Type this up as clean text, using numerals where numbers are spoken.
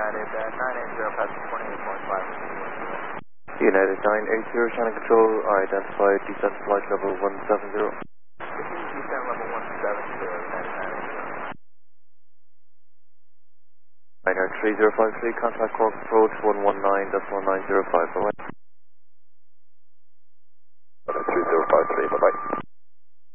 United 980 past 28.5. United 980, Shannon Control, identified descent flight level 170. Descent level 170, United 980. Niner 3053, contact Cork approach 119.1905, bye-bye.